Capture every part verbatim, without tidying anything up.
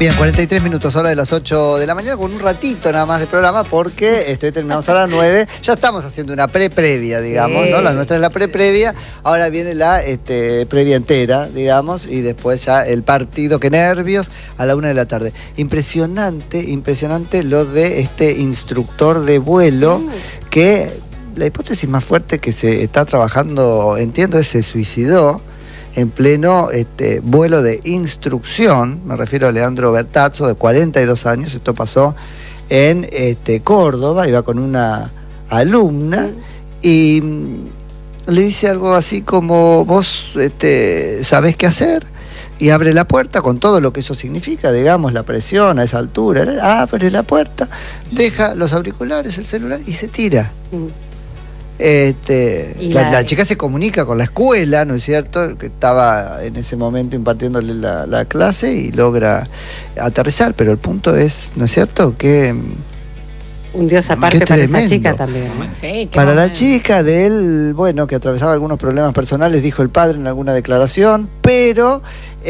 Bien, cuarenta y tres minutos, hora de las ocho de la mañana, con un ratito nada más de programa, porque estoy terminamos a las nueve. Ya estamos haciendo una pre-previa, digamos, sí, ¿no? La nuestra es la pre-previa, ahora viene la este, previa entera, digamos, y después ya el partido, qué nervios, a la una de la tarde. Impresionante, impresionante lo de este instructor de vuelo, mm. que la hipótesis más fuerte que se está trabajando, entiendo, es se suicidó en pleno este, vuelo de instrucción. Me refiero a Leandro Bertazzo, de cuarenta y dos años. Esto pasó en este, Córdoba, iba con una alumna y le dice algo así como: vos este, sabés qué hacer, y abre la puerta con todo lo que eso significa, digamos, la presión a esa altura. Abre la puerta, deja los auriculares, el celular y se tira. Mm. Este, la, la... la chica se comunica con la escuela, ¿no es cierto?, que estaba en ese momento impartiéndole la, la clase, y logra aterrizar, pero el punto es, ¿no es cierto?, que un dios aparte para esa chica también, ¿no? Sí, para momento. La chica de él, bueno, que atravesaba algunos problemas personales, dijo el padre en alguna declaración, pero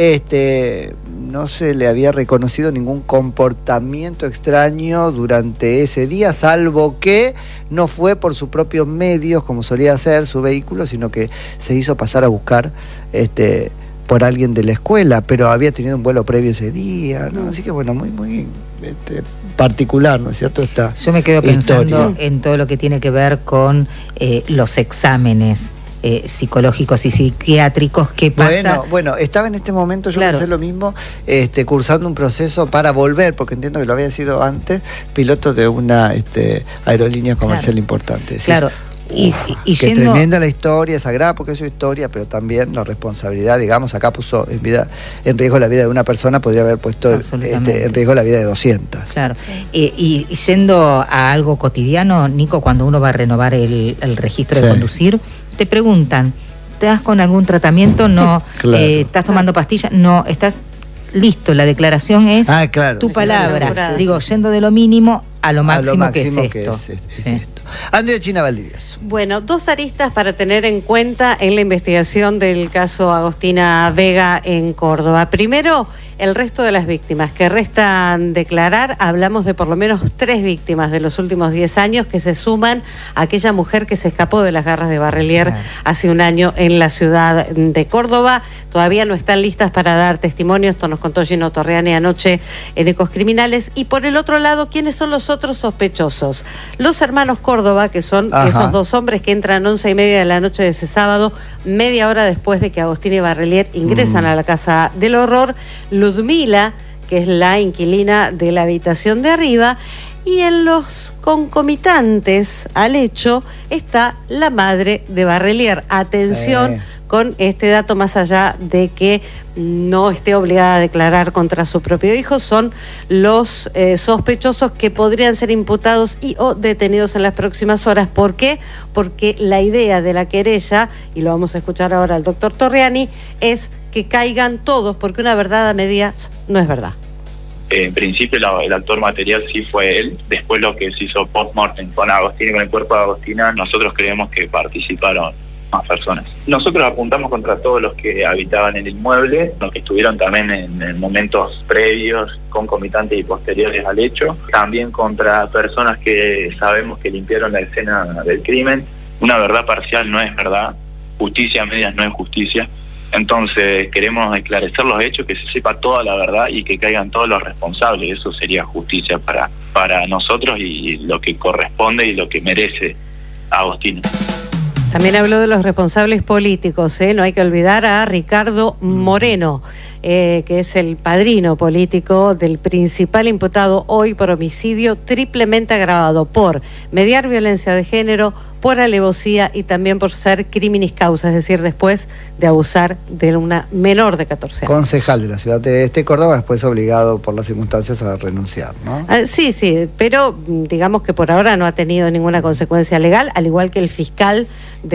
este no se le había reconocido ningún comportamiento extraño durante ese día, salvo que no fue por sus propios medios, como solía hacer su vehículo, sino que se hizo pasar a buscar este por alguien de la escuela, pero había tenido un vuelo previo ese día, ¿no? Así que bueno, muy, muy este, particular, ¿no es cierto? Esta Yo me quedo pensando historia. en todo lo que tiene que ver con eh, los exámenes eh, psicológicos y psiquiátricos. ¿Qué pasa? Bueno, bueno, estaba en este momento, yo claro. pensé lo mismo, este, cursando un proceso para volver, porque entiendo que lo había sido antes, piloto de una este, aerolínea comercial claro. importante. ¿Sí? Claro. Y, Uf, y, y qué yendo... tremenda la historia, sagrada porque es su historia, pero también la responsabilidad, digamos, acá puso en vida, en riesgo la vida de una persona, podría haber puesto este, en riesgo la vida de doscientas. Claro. Sí. Eh, y, y yendo a algo cotidiano, Nico, cuando uno va a renovar el, el registro sí. de conducir, te preguntan, ¿estás con algún tratamiento? No. Claro. eh, ¿Estás tomando pastillas? No. ¿Estás listo? La declaración es ah, claro. tu sí, palabra. sí, sí, Digo, sí. yendo de lo mínimo a lo máximo, a lo máximo que es que esto. Es, es, sí. es esto. Andrea China Valdivieso. Bueno, dos aristas para tener en cuenta en la investigación del caso Agostina Vega en Córdoba. Primero, el resto de las víctimas que restan declarar. Hablamos de por lo menos tres víctimas de los últimos diez años que se suman a aquella mujer que se escapó de las garras de Barrelier ah. hace un año en la ciudad de Córdoba. Todavía no están listas para dar testimonio. Esto nos contó Gino Torriani anoche en Ecos Criminales. Y por el otro lado, ¿quiénes son los otros sospechosos? Los hermanos Córdoba, que son Ajá. esos dos hombres que entran once y media de la noche de ese sábado, media hora después de que Agostina y Barrelier ingresan mm. a la casa del horror. Ludmila, que es la inquilina de la habitación de arriba, y en los concomitantes al hecho está la madre de Barrelier. Atención eh. con este dato, más allá de que no esté obligada a declarar contra su propio hijo, son los eh, sospechosos que podrían ser imputados y o detenidos en las próximas horas. ¿Por qué? Porque la idea de la querella, y lo vamos a escuchar ahora al doctor Torriani, es que caigan todos, porque una verdad a medias no es verdad. En principio la, el actor material sí fue él. Después lo que se hizo post-mortem con Agostina, con el cuerpo de Agostina, nosotros creemos que participaron más personas. Nosotros apuntamos contra todos los que habitaban en el inmueble, los que estuvieron también en, en momentos previos, concomitantes y posteriores al hecho. También contra personas que sabemos que limpiaron la escena del crimen. Una verdad parcial no es verdad, justicia a medias no es justicia. Entonces queremos esclarecer los hechos, que se sepa toda la verdad y que caigan todos los responsables. Eso sería justicia para, para nosotros y lo que corresponde y lo que merece Agostina. También habló de los responsables políticos, ¿eh? No hay que olvidar a Ricardo Moreno, eh, que es el padrino político del principal imputado hoy por homicidio triplemente agravado por mediar violencia de género, por alevosía y también por ser criminis causa, es decir, después de abusar de una menor de catorce años. Concejal de la ciudad de este Córdoba, después obligado por las circunstancias a renunciar, ¿no? Ah, sí, sí, pero digamos que por ahora no ha tenido ninguna consecuencia legal, al igual que el fiscal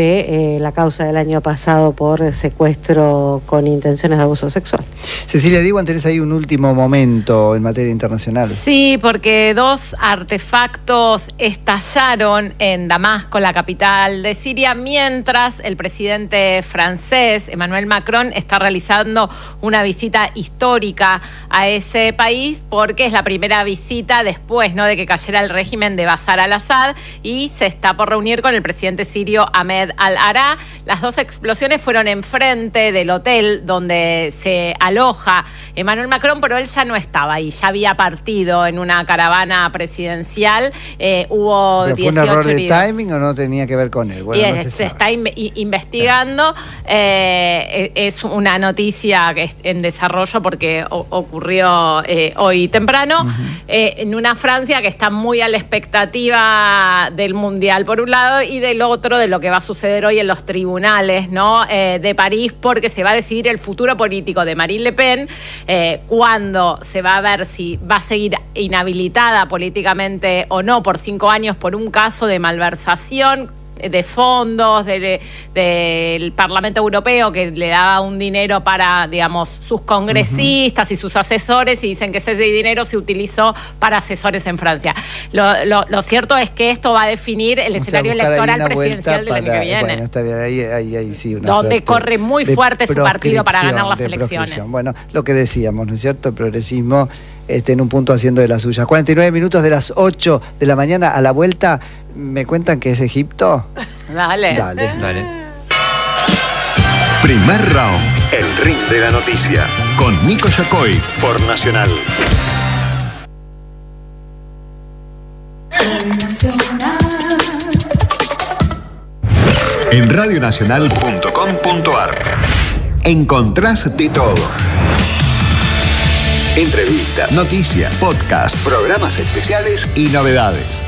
de eh, la causa del año pasado por secuestro con intenciones de abuso sexual. Cecilia Diwan, tenés ahí un último momento en materia internacional. Sí, porque dos artefactos estallaron en Damasco, la capital de Siria, mientras el presidente francés, Emmanuel Macron, está realizando una visita histórica a ese país porque es la primera visita después, ¿no?, de que cayera el régimen de Bashar al-Assad, y se está por reunir con el presidente sirio Ahmed al-Ará. Las dos explosiones fueron enfrente del hotel donde se aloja Emmanuel Macron, pero él ya no estaba ahí, ya había partido en una caravana presidencial. Eh, hubo ¿Pero fue un error de timing o no tenía que ver con él? Bueno, y no se, se se está in, investigando. Eh, es una noticia que es en desarrollo porque o, ocurrió eh, hoy temprano. Uh-huh. eh, en una Francia que está muy a la expectativa del Mundial, por un lado, y del otro, de lo que va a suceder hoy en los tribunales, ¿no?, eh, de París, porque se va a decidir el futuro político de Marine Le Pen, eh, cuando se va a ver si va a seguir inhabilitada políticamente o no por cinco años por un caso de malversación de fondos del de, Parlamento Europeo, que le daba un dinero para, digamos, sus congresistas uh-huh. y sus asesores, y dicen que ese dinero se utilizó para asesores en Francia. Lo, lo, lo cierto es que esto va a definir el o escenario sea, electoral presidencial del año que viene. Bueno, está bien, ahí, ahí, ahí sí, una donde corre muy fuerte su partido para ganar las elecciones. Bueno, lo que decíamos, ¿no es cierto? El progresismo este, en un punto haciendo de las suyas. cuarenta y nueve minutos de las ocho de la mañana. A la vuelta, ¿me cuentan que es Egipto? Dale. Dale. Dale. Primer round. El ring de la noticia. Con Nico Yacoy por Nacional. En radionacional punto com punto ar encontrás de todo. Entrevistas, noticias, podcasts, programas especiales y novedades.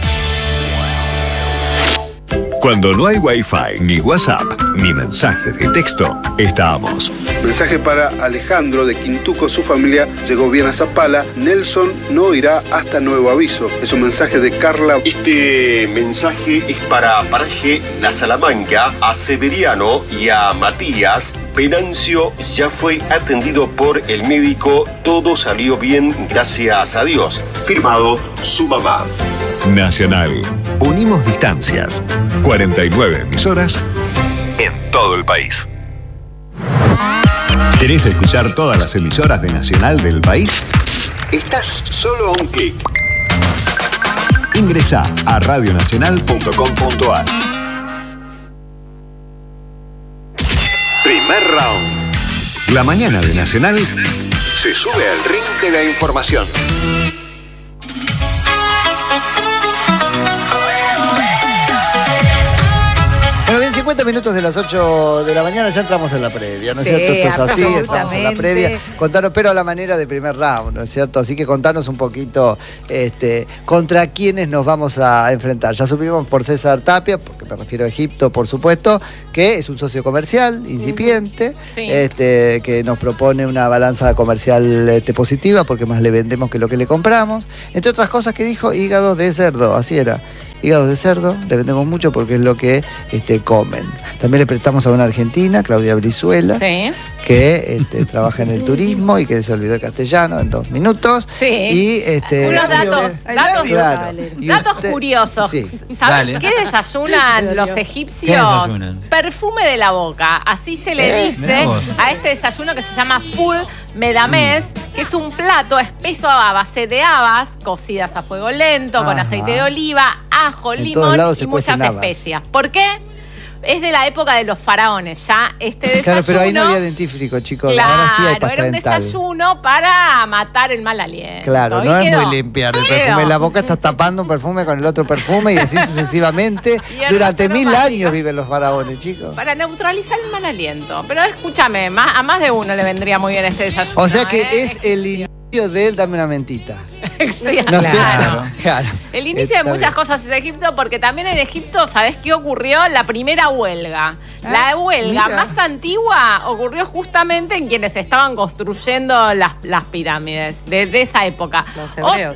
Cuando no hay Wi-Fi, ni WhatsApp, ni mensaje de texto, estamos. Mensaje para Alejandro de Quintuco. Su familia llegó bien a Zapala. Nelson no irá hasta nuevo aviso. Es un mensaje de Carla. Este mensaje es para Paraje La Salamanca, a Severiano y a Matías. Venancio ya fue atendido por el médico. Todo salió bien, gracias a Dios. Firmado su mamá. Nacional. Unimos distancias. cuarenta y nueve emisoras en todo el país. ¿Querés escuchar todas las emisoras de Nacional del país? Estás solo a un clic. Ingresá a radionacional punto com punto ar. Primer round. La mañana de Nacional se sube al ring de la información. cincuenta minutos de las ocho de la mañana, ya entramos en la previa, ¿no es sí, cierto? Esto es así, entramos en la previa. Contanos, pero a la manera de primer round, ¿no es cierto? Así que contanos un poquito este, contra quiénes nos vamos a enfrentar. Ya supimos por César Tapia, porque me refiero a Egipto, por supuesto, que es un socio comercial incipiente, sí. este, que nos propone una balanza comercial este, positiva, porque más le vendemos que lo que le compramos. Entre otras cosas que dijo, hígado de cerdo, así era. Hígados de cerdo, le vendemos mucho porque es lo que este, comen. También le prestamos a una argentina, Claudia Brizuela, sí. que este, trabaja en el turismo y que se olvidó el castellano en dos minutos. Sí. Y, este, unos datos, ay, datos, claro. datos usted, curiosos. Sí. ¿Saben qué desayunan los egipcios? ¿Qué desayunan? Perfume de la boca. Así se le eh, dice a este desayuno que se llama Ful Medamés, mm. que es un plato espeso a base de habas, cocidas a fuego lento, Ajá. con aceite de oliva, ajo, en limón y muchas especias. ¿Por qué? Es de la época de los faraones, ya este desayuno... Claro, pero ahí no había dentífrico, chicos. Claro, ahora sí hay pasta era un dental. Desayuno para matar el mal aliento. Claro, no quedó. Es muy limpiar el perfume. La boca estás tapando un perfume con el otro perfume y así sucesivamente. Durante mil básico. años viven los faraones, chicos. Para neutralizar el mal aliento. Pero escúchame, más, a más de uno le vendría muy bien este desayuno. O sea que ¿eh? es el inicio de él, dame una mentita. Sí, no claro. sé, claro, claro. El inicio Está de muchas bien. cosas es Egipto, porque también en Egipto, ¿sabés qué ocurrió? La primera huelga. ¿Ah? La huelga Mira. más antigua ocurrió justamente en quienes estaban construyendo las, las pirámides, de, de esa época. Los hebreos. O,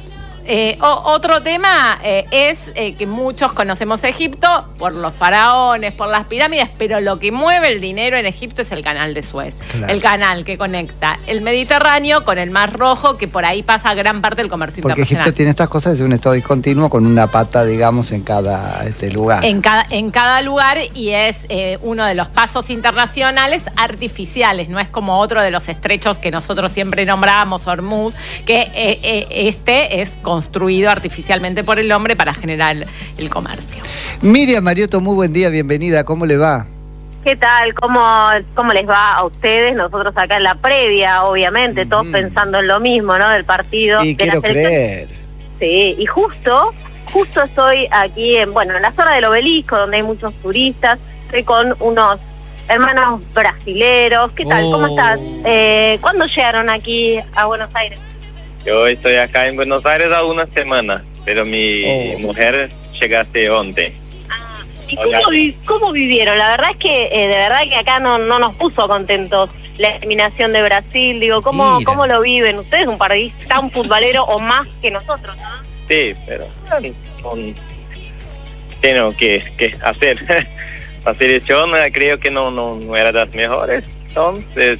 eh, o, otro tema eh, es eh, que muchos conocemos Egipto por los faraones, por las pirámides, pero lo que mueve el dinero en Egipto es el canal de Suez. Claro. El canal que conecta el Mediterráneo con el Mar Rojo, que por ahí pasa gran parte del comercio Porque internacional. Egipto tiene estas cosas, es un estado discontinuo con una pata, digamos, en cada este, lugar. En cada, en cada lugar, y es eh, uno de los pasos internacionales artificiales, no es como otro de los estrechos que nosotros siempre nombramos, Hormuz, que eh, eh, este es construido artificialmente por el hombre para generar el, el comercio. Miriam Mariotto, muy buen día, bienvenida, ¿cómo le va? ¿Qué tal? ¿Cómo, ¿Cómo les va a ustedes? Nosotros acá en la previa, obviamente, mm. todos pensando en lo mismo, ¿no? Del partido. Y de quiero la creer. Sí, y justo, justo estoy aquí, en, bueno, en la zona del Obelisco, donde hay muchos turistas. Estoy con unos hermanos brasileros. ¿Qué tal? Oh. ¿Cómo estás? Eh, ¿Cuándo llegaron aquí a Buenos Aires? Yo estoy acá en Buenos Aires hace una semana, pero mi oh. mujer llegaste once. ¿Y cómo, vi, cómo vivieron? La verdad es que eh, de verdad que acá no, no nos puso contentos la eliminación de Brasil. Digo, ¿cómo, ¿cómo lo viven? Ustedes un país tan futbolero o más que nosotros, ¿no? Sí, pero um, tengo que, que hacer. La selección creo que no, no, no era de las mejores, entonces...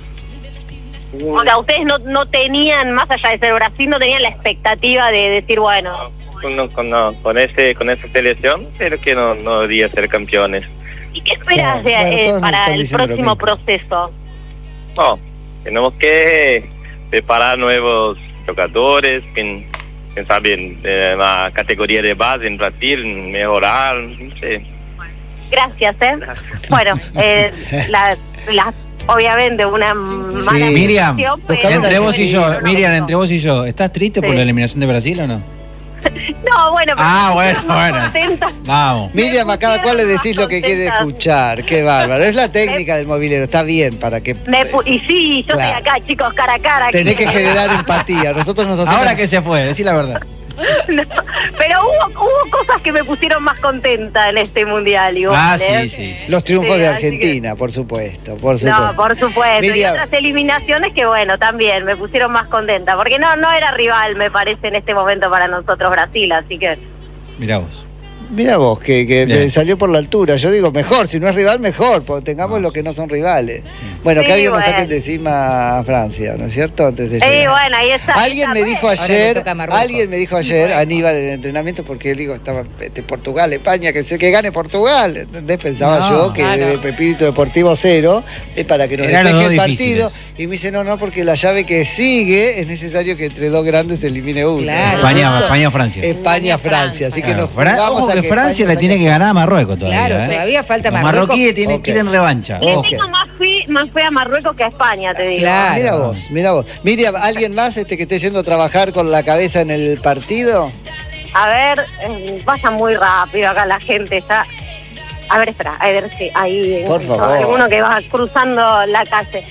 O sea, ustedes no, no tenían, más allá de ser Brasil, no tenían la expectativa de decir, bueno... No, con, no, con ese con esa selección creo que no, no debería ser campeones. ¿Y qué esperas no, de, bueno, eh, para el próximo proceso? No, tenemos que preparar nuevos jugadores, que, que saben de la categoría de base en Brasil, mejorar, no sé. Gracias, ¿eh? Gracias. Bueno, eh, la, la, obviamente una mala sí. Miriam, entre vos y yo, Miriam, entre vos y yo, ¿estás triste sí. por la eliminación de Brasil o no? No, bueno, pero ah, bueno, bueno. Vamos. Miriam, a cada cual le decís lo que quiere escuchar. Qué bárbaro. Es la técnica del movilero, está bien para que. Me y sí, yo claro. estoy acá, chicos, cara a cara. Tenés que generar empatía. Nosotros nos hacemos... Ahora que se fue, decí la verdad. No, pero hubo, hubo cosas que me pusieron más contenta en este mundial. Igual, ah, ¿eh? sí, sí. Los triunfos sí, de Argentina, que... por supuesto, por supuesto. No, por supuesto. Miriam... Y otras eliminaciones que, bueno, también me pusieron más contenta. Porque no, no era rival, me parece, en este momento para nosotros Brasil, así que... Mirá vos. Mirá vos, que, que salió por la altura. Yo digo, mejor, si no es rival, mejor, porque tengamos no. los que no son rivales. Bueno, sí, que alguien bueno. nos saque de encima a Francia, ¿no es cierto? Antes de sí, bueno, ahí está. Alguien está, me dijo ayer, alguien me dijo ayer, bueno. Aníbal, en el entrenamiento, porque él digo, estaba de Portugal, España, que, que gane Portugal. ¿Entendés? Pensaba no, yo que claro. de espíritu deportivo cero, es para que nos despeje el partido. Difíciles. Y me dice, no, no, porque la llave que sigue es necesario que entre dos grandes se elimine uno. Claro. España, España, Francia. España, Francia. Así claro. que nos Fra Ojo que, que Francia le tiene que ganar a Marruecos todavía. Claro, ¿eh? todavía falta Los Marruecos. Los marroquíes tienen okay. que ir en revancha. Le okay. tengo más fe, más fe a Marruecos que a España, te digo. Claro. Mira vos, mira vos. Miriam, ¿alguien más este que esté yendo a trabajar con la cabeza en el partido? A ver, eh, pasa muy rápido acá la gente, está... A ver, espera, a ver si ahí... Por favor. Alguno que va cruzando la calle.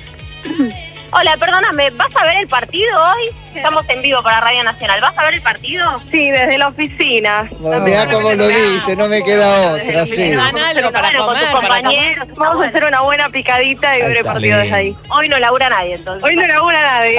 Hola, perdóname, ¿vas a ver el partido hoy? Estamos en vivo para Radio Nacional. ¿Vas a ver el partido? Sí, desde la oficina. Bueno, mirá cómo lo dice, no me queda otra, sí. Algo para con tus compañeros. Vamos a hacer una buena picadita y ver el partido desde ahí. Hoy no labura nadie, entonces. Hoy no labura nadie.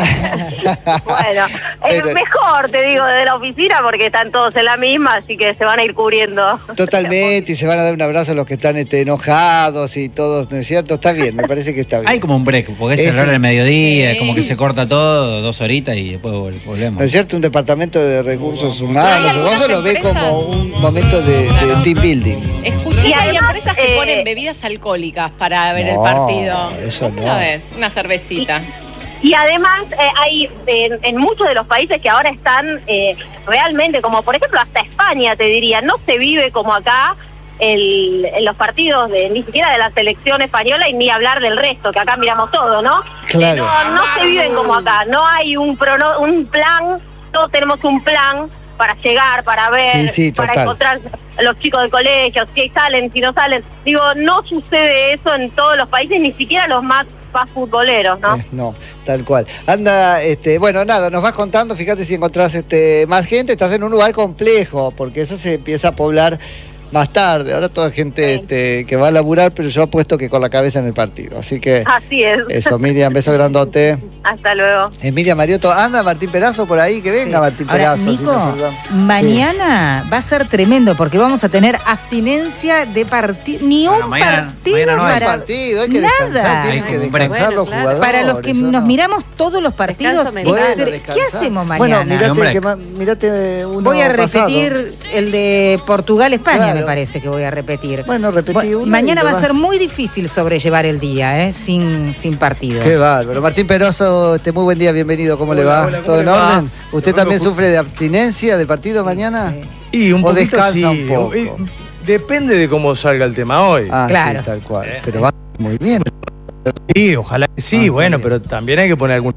Bueno, es mejor, te digo, desde la oficina porque están todos en la misma, así que se van a ir cubriendo. Totalmente, y se van a dar un abrazo a los que están este, enojados y todos, ¿no es cierto? Está bien, me parece que está bien. Hay como un break, porque es, es el hora del mediodía, sí. es como que se corta todo, dos horitas y después volvemos. ¿No es cierto? Un departamento de recursos humanos, vos lo ves como un momento de, de team building. Escuché que hay empresas que eh, ponen bebidas alcohólicas para ver no, el partido. Eso no. ¿Sabes? Una cervecita. Y, y además eh, hay en, en muchos de los países que ahora están eh, realmente, como por ejemplo hasta España, te diría, no se vive como acá el, en los partidos de ni siquiera de la selección española y ni hablar del resto, que acá miramos todo, ¿no? Claro. No, no se viven como acá, no hay un, prono, un plan, todos tenemos un plan para llegar, para ver, sí, sí, para encontrar a los chicos del colegio, si salen, si no salen. Digo, no sucede eso en todos los países, ni siquiera los más, más futboleros, ¿no? Eh, no, tal cual. Anda, este, bueno, nada, nos vas contando, fíjate si encontrás este, más gente, estás en un lugar complejo, porque eso se empieza a poblar más tarde. Ahora toda gente este, que va a laburar, pero yo apuesto que con la cabeza en el partido. Así que... Así es. Eso, Miriam, beso grandote. Hasta luego. Emilia Mariotto, anda Martín Perazo por ahí, que venga sí. Martín Ahora, Perazo. Nico, si mañana sí. va a ser tremendo porque vamos a tener abstinencia de partido. Ni bueno, un mañana, partido mañana no hay para partido, hay que nada. descansar, tienen que descansar bueno, los claro. jugadores. Para los que nos no. miramos todos los partidos, bueno, ¿qué hacemos mañana? Bueno, mirate, que, mirate uno voy a repetir pasado. el de Portugal-España, claro. me parece que voy a repetir. Bueno, repetí uno. Mañana va a vas. ser muy difícil sobrellevar el día, ¿eh? sin, sin partido. Qué bárbaro. Martín Perazo, este, muy buen día, bienvenido. ¿Cómo hola, le va? Hola, ¿todo en va? orden? ¿Usted no, también no, sufre de abstinencia del partido mañana? Y un ¿O poquito descansa sí. un poco? Depende de cómo salga el tema hoy. Ah, claro. Sí, tal cual. Eh. Pero va muy bien. Sí, ojalá que sí, ah, bueno, pero también hay que poner algún...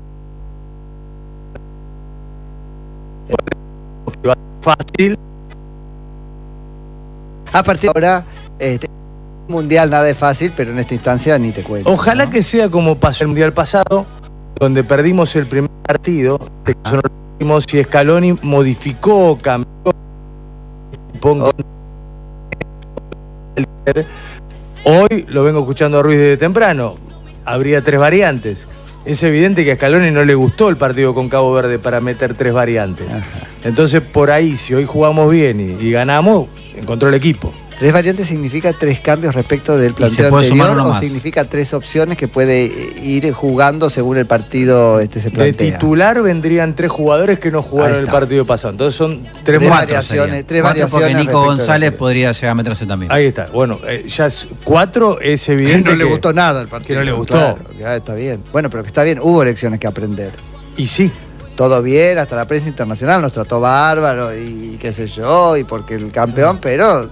Fácil. A partir de ahora, este, mundial nada es fácil, pero en esta instancia ni te cuento. Ojalá ¿no? que sea como pasó el mundial pasado, donde perdimos el primer partido, ah. y Scaloni modificó, cambió, pongo... Hoy lo vengo escuchando a Ruiz desde temprano, habría tres variantes. Es evidente que a Scaloni no le gustó el partido con Cabo Verde para meter tres variantes. Ajá. Entonces, por ahí, si hoy jugamos bien y, y ganamos, encontró el equipo. ¿Tres variantes significa tres cambios respecto del planteo anterior o más? Significa tres opciones que puede ir jugando según el partido este se plantea? De titular vendrían tres jugadores que no jugaron el partido pasado. Entonces son tres, tres variaciones. Tres cuatro variaciones porque Nico González podría llegar a meterse también. Ahí está. Bueno, eh, ya es, cuatro es evidente no que... le gustó nada el partido. Que no le gustó. Claro, ya está bien. Bueno, pero que está bien. Hubo lecciones que aprender. Y sí. Todo bien, hasta la prensa internacional nos trató bárbaro y qué sé yo, y porque el campeón, pero...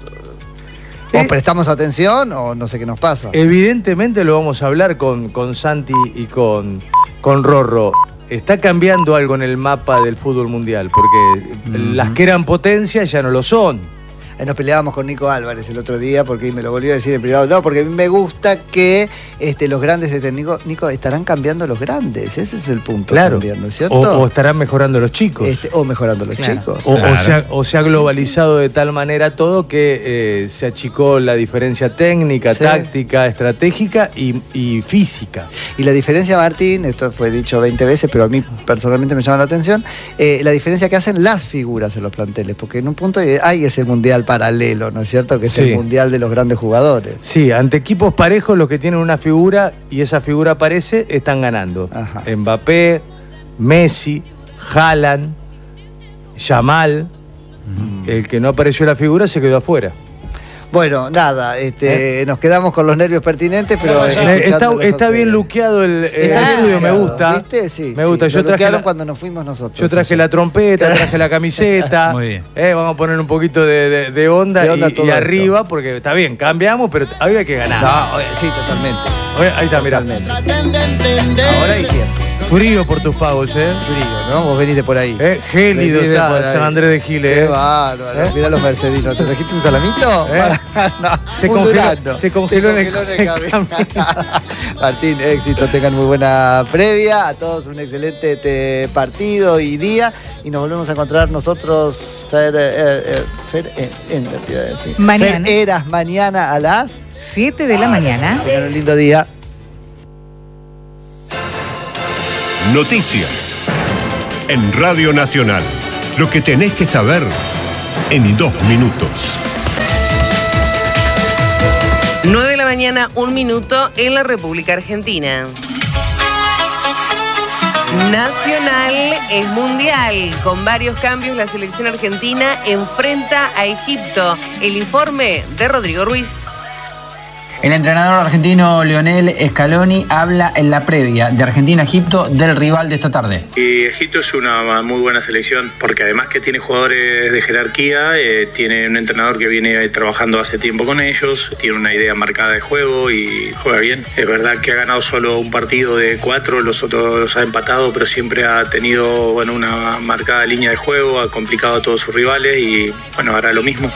¿O eh, prestamos atención o no sé qué nos pasa? Evidentemente lo vamos a hablar con, con Santi y con, con Rorro. Está cambiando algo en el mapa del fútbol mundial, porque uh-huh. las que eran potencias ya no lo son. Ahí nos peleábamos con Nico Álvarez el otro día porque me lo volvió a decir en privado. No, porque a mí me gusta que este, los grandes de Nico, Nico, estarán cambiando los grandes. Ese es el punto. Claro. También, ¿no es cierto? O, o estarán mejorando los chicos. Este, o mejorando los claro. chicos. O, claro. o, se ha, o se ha globalizado de tal manera todo que eh, se achicó la diferencia técnica, sí. táctica, estratégica y, y física. Y la diferencia, Martín, esto fue dicho veinte veces, pero a mí personalmente me llama la atención, eh, la diferencia que hacen las figuras en los planteles. Porque en un punto hay ese mundial paralelo, ¿no es cierto? Que es sí. el mundial de los grandes jugadores. Sí, ante equipos parejos, los que tienen una figura y esa figura aparece, están ganando. Ajá. Mbappé, Messi, Haaland, Yamal. Mm. El que no apareció la figura se quedó afuera. Bueno, nada, este, ¿Eh? nos quedamos con los nervios pertinentes, pero... No, está está bien luqueado el, el está estudio, me gusta. ¿Viste? Sí, me gusta. Sí, yo traje la, cuando nos fuimos nosotros. Yo traje sí. la trompeta, traje la camiseta. Muy bien. Eh, vamos a poner un poquito de, de, de onda, de onda y, y arriba, porque está bien, cambiamos, pero hoy hay que ganar. No, sí, totalmente. Oye, ahí está, mirá. Ahora y siempre. Frío por tus pagos, ¿eh? Frío, ¿no? Vos venís de por ahí. Eh, gélido está San Andrés de Giles. Qué bárbaro. ¿Eh? Mirá los mercedinos. ¿Te trajiste un salamito? ¿Eh? no, se, un congeló, se congeló en el, en el camino. Martín, éxito. Tengan muy buena previa. A todos un excelente este, partido y día. Y nos volvemos a encontrar nosotros, Fer, eh, eh, Fer, eh, en la actividad, sí. Mañana. Fer Eras mañana a las siete de la mañana. Tengan un lindo día. Noticias en Radio Nacional. Lo que tenés que saber en dos minutos. nueve de la mañana, un minuto en la República Argentina. Nacional es mundial. Con varios cambios, la selección argentina enfrenta a Egipto. El informe de Rodrigo Ruiz. El entrenador argentino Lionel Scaloni habla en la previa de Argentina-Egipto del rival de esta tarde. Y Egipto es una muy buena selección porque además que tiene jugadores de jerarquía, eh, tiene un entrenador que viene trabajando hace tiempo con ellos, tiene una idea marcada de juego y juega bien. Es verdad que ha ganado solo un partido de cuatro, los otros los ha empatado, pero siempre ha tenido bueno, una marcada línea de juego, ha complicado a todos sus rivales y bueno, hará lo mismo.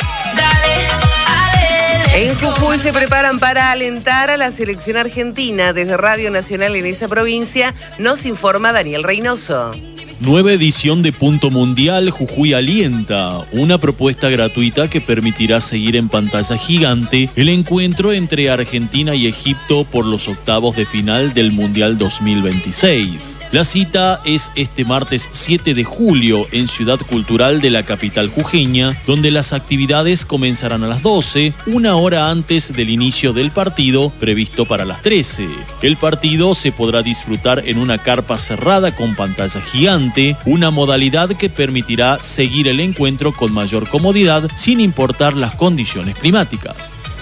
En Jujuy se preparan para alentar a la selección argentina. Desde Radio Nacional en esa provincia nos informa Daniel Reynoso. Nueva edición de Punto Mundial Jujuy Alienta, una propuesta gratuita que permitirá seguir en pantalla gigante el encuentro entre Argentina y Egipto por los octavos de final del Mundial dos mil veintiséis. La cita es este martes siete de julio en Ciudad Cultural de la capital jujeña, donde las actividades comenzarán a las doce, una hora antes del inicio del partido previsto para las trece. El partido se podrá disfrutar en una carpa cerrada con pantalla gigante, una modalidad que permitirá seguir el encuentro con mayor comodidad sin importar las condiciones climáticas.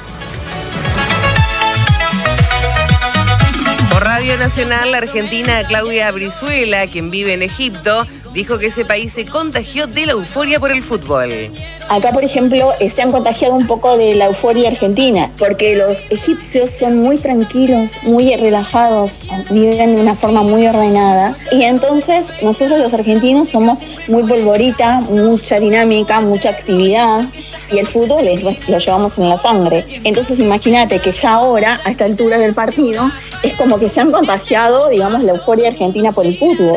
Por Radio Nacional, la argentina Claudia Brizuela, quien vive en Egipto, dijo que ese país se contagió de la euforia por el fútbol. Acá, por ejemplo, se han contagiado un poco de la euforia argentina, porque los egipcios son muy tranquilos, muy relajados, viven de una forma muy ordenada. Y entonces nosotros los argentinos somos muy polvorita, mucha dinámica, mucha actividad. Y el fútbol es, lo llevamos en la sangre. Entonces imagínate que ya ahora, a esta altura del partido, es como que se han contagiado, digamos, la euforia argentina por el fútbol.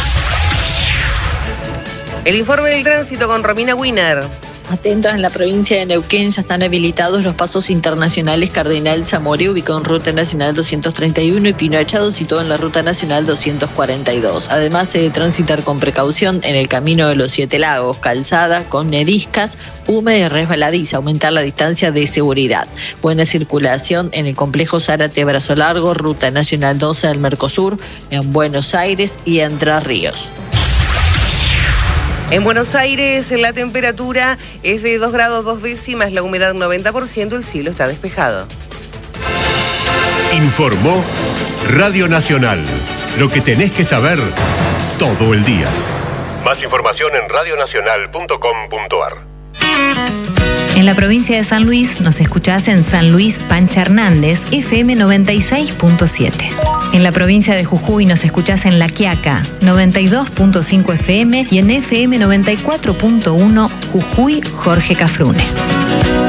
El informe del tránsito con Romina Wiener. Atentos, en la provincia de Neuquén ya están habilitados los pasos internacionales Cardenal Zamoré, ubicado en Ruta Nacional doscientos treinta y uno, y Pino Echado, situado en la Ruta Nacional doscientos cuarenta y dos. Además, se debe transitar con precaución en el Camino de los Siete Lagos, calzada con neriscas, húmeda y resbaladiza, aumentar la distancia de seguridad. Buena circulación en el complejo Zárate Brazo Largo, Ruta Nacional doce del Mercosur, en Buenos Aires y Entre Ríos. En Buenos Aires la temperatura es de dos grados dos décimas, la humedad noventa por ciento, el cielo está despejado. Informó Radio Nacional. Lo que tenés que saber todo el día. Más información en radio nacional punto com punto a r. En la provincia de San Luis nos escuchás en San Luis Pancha Hernández, F M noventa y seis punto siete. En la provincia de Jujuy nos escuchás en La Quiaca, noventa y dos punto cinco F M, y en F M noventa y cuatro punto uno Jujuy Jorge Cafrune.